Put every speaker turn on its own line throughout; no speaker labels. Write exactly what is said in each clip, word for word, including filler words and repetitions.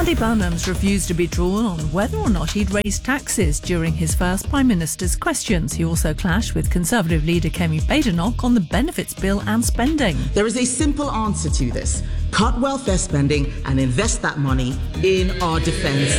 Andy Burnham's refused to be drawn on whether or not he'd raised taxes during his first Prime Minister's questions. He also clashed with Conservative leader Kemi Badenoch on the benefits bill and spending.
There is a simple answer to this. Cut welfare spending and invest that money in our defence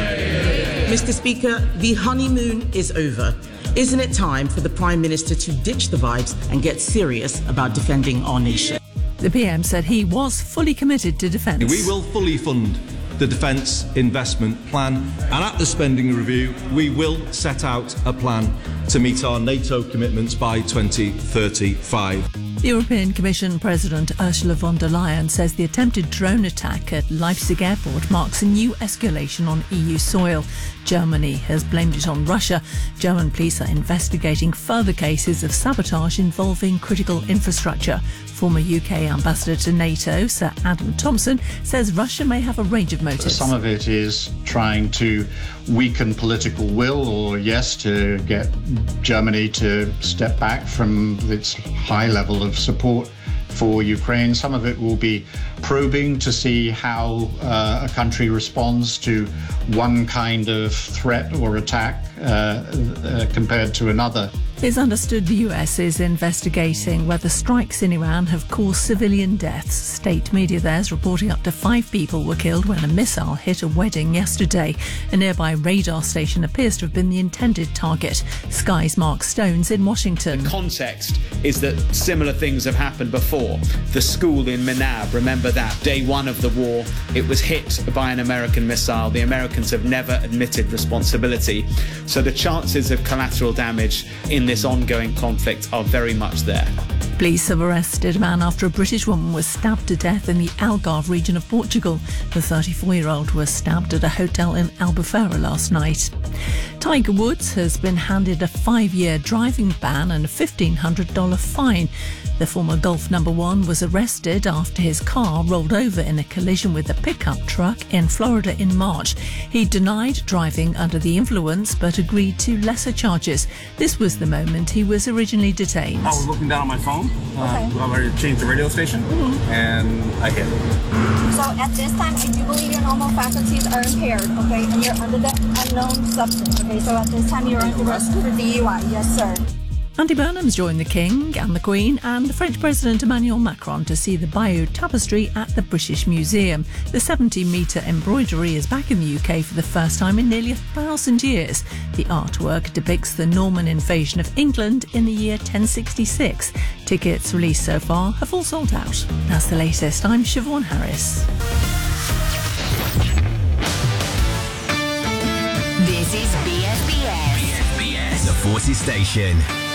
now. Mister Speaker, the honeymoon is over. Isn't it time for the Prime Minister to ditch the vibes and get serious about defending our nation?
The P M said he was fully committed to defence.
We will fully fund the Defence Investment Plan, and at the spending review we will set out a plan to meet our NATO commitments by twenty thirty-five.
The European Commission President Ursula von der Leyen says the attempted drone attack at Leipzig airport marks a new escalation on E U soil. Germany has blamed it on Russia. German police are investigating further cases of sabotage involving critical infrastructure. Former U K ambassador to NATO, Sir Adam Thompson, says Russia may have a range of motives.
Some of it is trying to weaken political will, or yes, to get Germany to step back from its high level of support for Ukraine. Some of it will be probing to see how uh, a country responds to one kind of threat or attack uh, uh, compared to another.
It's understood the U S is investigating whether strikes in Iran have caused civilian deaths. State media there is reporting up to five people were killed when a missile hit a wedding yesterday. A nearby radar station appears to have been the intended target. Sky's Mark Stones in Washington.
The context is that similar things have happened before. The school in Menab, remember that? Day one of the war, it was hit by an American missile. The Americans have never admitted responsibility. So the chances of collateral damage in this ongoing conflict are very much there.
Police have arrested a man after a British woman was stabbed to death in the Algarve region of Portugal. The thirty-four-year-old was stabbed at a hotel in Albufeira last night. Tiger Woods has been handed a five-year driving ban and a fifteen hundred dollars fine. The former Golf number one was arrested after his car rolled over in a collision with a pickup truck in Florida in March. He denied driving under the influence but agreed to lesser charges. This was the moment he was originally detained.
I was looking down on my phone. Uh,
Okay.
I already changed the radio station,
Mm-hmm.
and I hit it.
So at this time, I do believe your normal faculties are impaired, okay, and you're under the unknown substance, okay? So at this time, you're under arrest for D U I, yes, sir.
Andy Burnham's joined the King and the Queen and the French President Emmanuel Macron to see the Bayeux Tapestry at the British Museum. The seventy-metre embroidery is back in the U K for the first time in nearly a thousand years. The artwork depicts the Norman invasion of England in the year ten sixty-six. Tickets released so far have all sold out. That's the latest. I'm Siobhan Harris.
This is B S B S.
B S B S, the Forces Station.